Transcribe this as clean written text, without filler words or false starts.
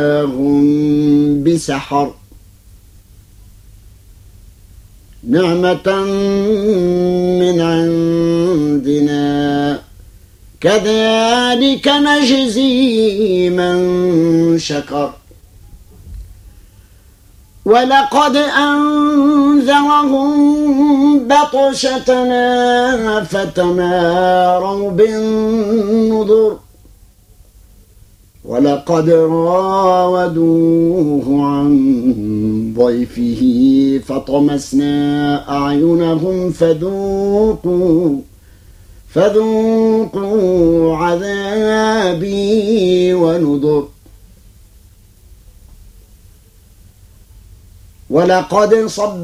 هم بسحر نعمة من عندنا كذلك نجزي من شكر ولقد أنذرهم بطشتنا فتماروا بالنذر ولقد راودوه عن ضيفه فطمسنا أعينهم فذوقوا عذابي ونذر ولقد صب